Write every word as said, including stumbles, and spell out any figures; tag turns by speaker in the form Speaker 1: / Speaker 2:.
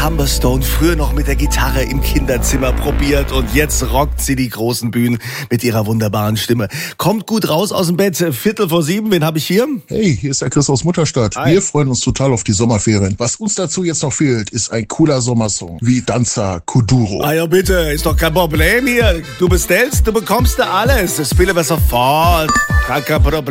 Speaker 1: Amber Stone früher noch mit der Gitarre im Kinderzimmer probiert und jetzt rockt sie die großen Bühnen mit ihrer wunderbaren Stimme. Kommt gut raus aus dem Bett, Viertel vor sieben, wen habe ich hier?
Speaker 2: Hey, hier ist der Chris aus Mutterstadt.
Speaker 1: Hi.
Speaker 2: Wir freuen uns total auf die Sommerferien. Was uns dazu jetzt noch fehlt, ist ein cooler Sommersong wie Danza Kuduro.
Speaker 1: Ah ja bitte, ist doch kein Problem hier. Du bestellst, du bekommst da alles. Das spielen wir sofort. Gar kein Problem.